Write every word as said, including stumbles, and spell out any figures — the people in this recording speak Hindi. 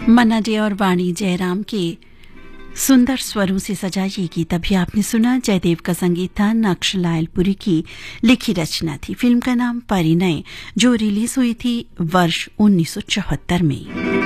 मन्ना डे और वाणी जयराम के सुंदर स्वरों से सजा ये गीत अभी आपने सुना। जयदेव का संगीत था, नक्श लायलपुरी की लिखी रचना थी। फिल्म का नाम परिणय, जो रिलीज हुई थी वर्ष उन्नीस सौ चौहत्तर में।